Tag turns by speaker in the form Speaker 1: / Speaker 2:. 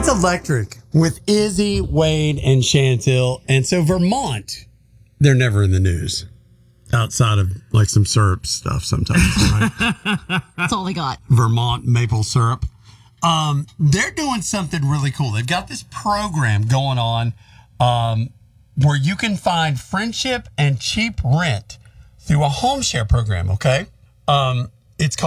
Speaker 1: electric with Izzy, Wade, and Chantel. And so Vermont, they're never in the news outside of like some syrup stuff sometimes, right?
Speaker 2: That's all they got.
Speaker 1: Vermont maple syrup. They're doing something really cool. They've got this program going on where you can find friendship and cheap rent through a home share program, okay? It's called